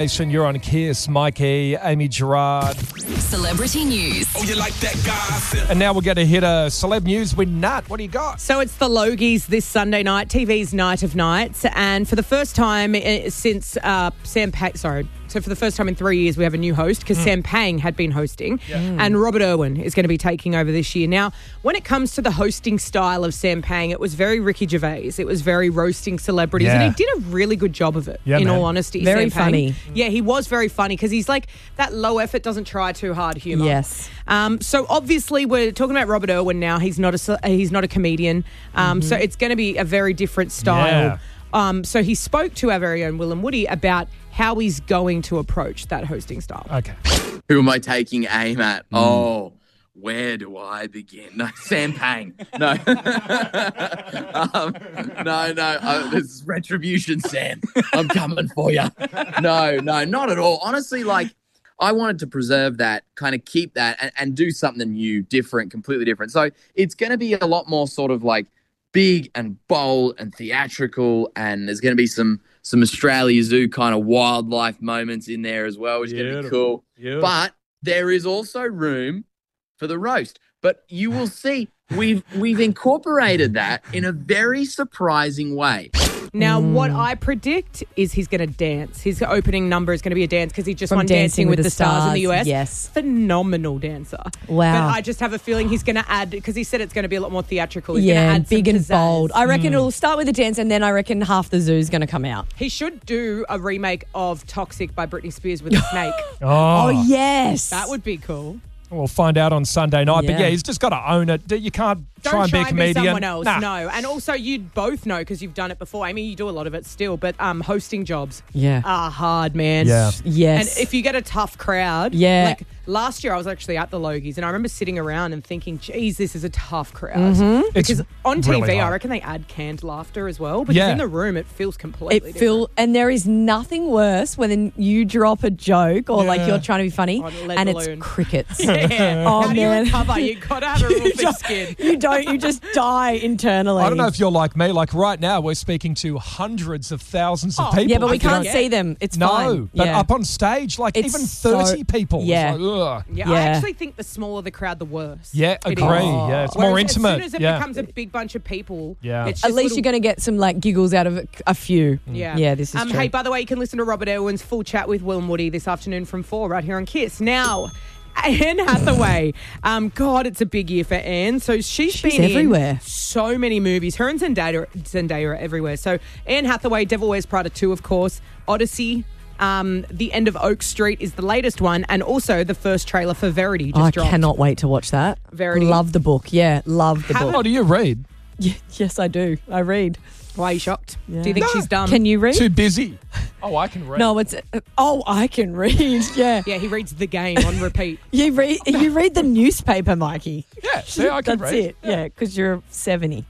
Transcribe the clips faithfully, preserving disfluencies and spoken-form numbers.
You're on Kiss, Mikey, Amy Gerard. Celebrity news. Oh, you like that gossip? And now we're going to hit a celeb news with Nat. What do you got? So it's the Logies this Sunday night, T V's Night of Nights. And for the first time uh, since uh, Sam Pang, sorry, so for the first time in three years, we have a new host because mm. Sam Pang had been hosting. Yeah. Mm. And Robert Irwin is going to be taking over this year. Now, when it comes to the hosting style of Sam Pang, it was very Ricky Gervais. It was very roasting celebrities. Yeah. And he did a really good job of it, yeah, in man. all honesty. Very Sam Pang. funny. Yeah, he was very funny because he's like that low effort, doesn't try too hard humour. Yes. Um, so obviously we're talking about Robert Irwin now. He's not a he's not a comedian. Um, mm-hmm. So it's going to be a very different style. Yeah. Um, so he spoke to our very own Willem Woody about how he's going to approach that hosting style. Okay. Who am I taking aim at? Mm. Oh, where do I begin? No, Sam Pang. No. um, no, no. Uh, this is retribution, Sam. I'm coming for you. No, no, not at all. Honestly, like, I wanted to preserve that, kind of keep that, and, and do something new, different, completely different. So it's going to be a lot more sort of like big and bold and theatrical, and there's going to be some some Australia Zoo kind of wildlife moments in there as well, which is going to be cool. Beautiful. But there is also room for the roast. But you will see we've we've incorporated that in a very surprising way. Now, mm. what I predict is he's going to dance. His opening number is going to be a dance because he just From won Dancing, with, with the, the stars. stars in the U S. Yes. Phenomenal dancer. Wow. But I just have a feeling he's going to add, because he said it's going to be a lot more theatrical. He's yeah, going to add big some and pizzazz. bold. I reckon mm. it'll start with a dance and then I reckon half the zoo's going to come out. He should do a remake of Toxic by Britney Spears with a snake. Oh. oh, yes. That would be cool. We'll find out on Sunday night. Yeah. But yeah, he's just got to own it. You can't Don't try and be a and comedian. Be someone else, nah. no. And also, you both know because you've done it before. I mean, you do a lot of it still, but um, hosting jobs yeah. are hard, man. Yeah. Yes. And if you get a tough crowd, yeah. like last year I was actually at the Logies and I remember sitting around and thinking, geez, this is a tough crowd. Mm-hmm. Because it's on T V, really I hard. reckon they add canned laughter as well. Because Yeah. in the room, it feels completely It feel, different. and there is nothing worse when you drop a joke or Yeah. like you're trying to be funny On a lead and balloon. it's crickets. Yeah. Oh, How do you man. recover? You got to have a real thick skin. You don't. You just die internally. I don't know if you're like me. Like right now, we're speaking to hundreds of thousands of Oh, people. Yeah, but we You know? can't see them. It's No, fine. but yeah. up on stage, like It's even so- thirty people. yeah. It's like, ugh. Yeah, Yeah. I actually think the smaller the crowd, the worse. Yeah, It agree. is. Yeah, it's Whereas more As intimate. soon as it yeah. becomes a big bunch of people, Yeah. it's At just least little- you're going to get some like giggles out of a, a few. Yeah. Yeah, this is um, true. Hey, by the way, you can listen to Robert Irwin's full chat with Willem Woody this afternoon from four right here on Kiss. Now, Anne Hathaway. Um, God, it's a big year for Anne. So she's, She's been everywhere. in so many movies. Her and Zendaya, Zendaya are everywhere. So Anne Hathaway, Devil Wears Prada two, of course, Odyssey. Um, The End of Oak Street is the latest one, and also the first trailer for Verity just I dropped. cannot wait to watch that. Verity. Love the book. Yeah, love the Haven't- book. Oh, do you read? Yeah, yes, I do. I read. Why are you shocked? Yeah. Do you think No. she's dumb? Can you read? Too busy. Oh, I can read. No, it's uh, oh, I can read. Yeah, Yeah, he reads The Game on repeat. you read. You read the newspaper, Mikey. Yeah, see, I can That's read. it. Yeah, because you're seventy.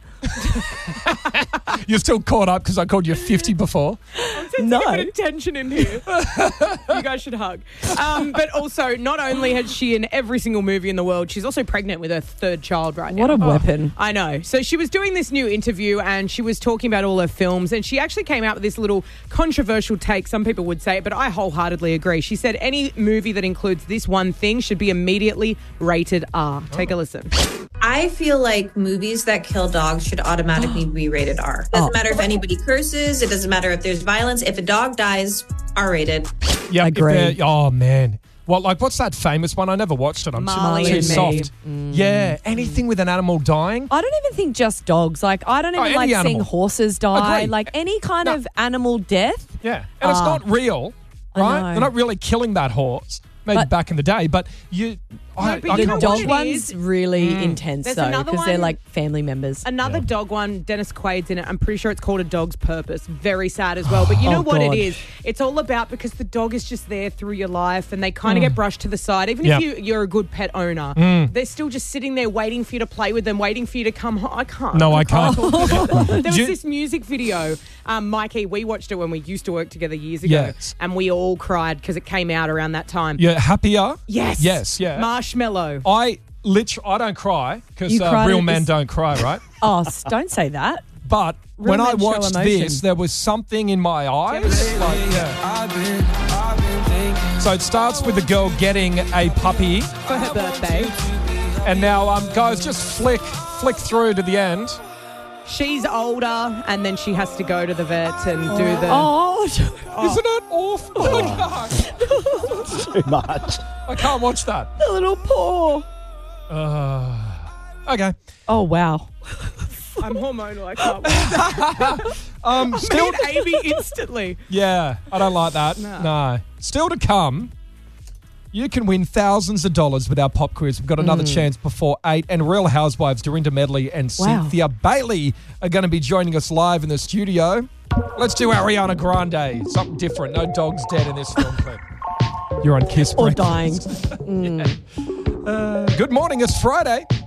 You're still caught up because I called you fifty before. No. A bit of tension in here. You guys should hug. Um, but also, not only has she in every single movie in the world, she's also pregnant with her third child right now. What a weapon. I know. So she was doing this new interview and she was talking about all her films, and she actually came out with this little controversial take, some people would say, but I wholeheartedly agree. She said any movie that includes this one thing should be immediately rated R. Take a listen. I feel like movies that kill dogs should automatically be rated R. Doesn't Oh. matter if anybody curses. It doesn't matter if there's violence. If a dog dies, R rated. Yeah, if Agree. they're- Oh, man. Well, like, what's that famous one? I never watched it. I'm too- Marley too and Me. soft. Yeah, anything with an animal dying. I don't even think just dogs. Like I don't Oh, even any like seeing animal. horses die. Agreed. Like any kind No. of animal death. Yeah, and it's Ah. not real, I right? know. They're not really killing that horse. Maybe But- back in the day, but you... I, but I you The know can't what watch dog it it. one's is? really intense There's though another because they're one- like family members. Another Yeah. dog one, Dennis Quaid's in it. I'm pretty sure it's called A Dog's Purpose. Very sad as well. But you know Oh, what God. it is? It's all about because the dog is just there through your life and they kind of get brushed to the side. Even Yep. if you, you're a good pet owner, they're still just sitting there waiting for you to play with them, waiting for you to come home. I can't. No, I can't. talk about that. There was You- this music video, um, Mikey, we watched it when we used to work together years ago. Yes. And we all cried because it came out around that time. You're happier? Yes. Yes, yeah. Marshmallow. I literally, I don't cry because You uh, cried real at men this- don't cry, right? Oh, s- don't say that. But Real when I men show watched emotion. this, there was something in my eyes. Like, yeah. I've been, I've been So it starts with the girl getting a puppy. For her birthday. And now, um, guys, just flick, flick through to the end. She's older, and then she has to go to the vet and do the... Oh, Isn't it awful? I can't. Too much. I can't watch that. the little paw. Uh, okay. Oh, wow. I'm hormonal, I can't watch Um, still, that. Amy instantly. yeah, I don't like that. No. No. Still to come, you can win thousands of dollars with our pop quiz. We've got another chance before eight. And Real Housewives, Dorinda Medley and Wow. Cynthia Bailey are going to be joining us live in the studio. Let's do Ariana Grande. Something different. No dogs dead in this film clip. You're on Kiss Or Breakfast. dying. Uh, good morning. It's Friday.